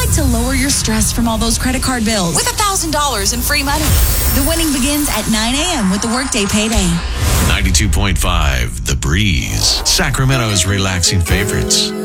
like to lower your stress from all those credit card bills with $1,000 in free money. The winning begins at 9 a.m. with the Workday Payday. 92.5 The Breeze, Sacramento's relaxing favorites.